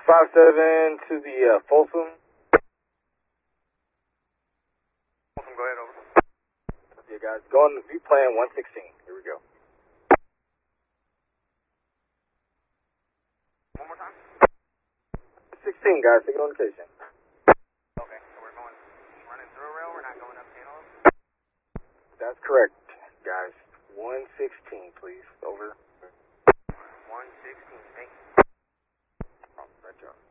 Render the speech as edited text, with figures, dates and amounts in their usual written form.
5-7 to the Folsom. Folsom, go ahead, over. Yeah, guys, going view plan 116. Here we go. One more time? 16, guys, take it on location. Okay, so we're going, running through a rail, we're not going up Cantaloupe? That's correct, guys. 116, please. Over. 116, thank you. Oh, right job.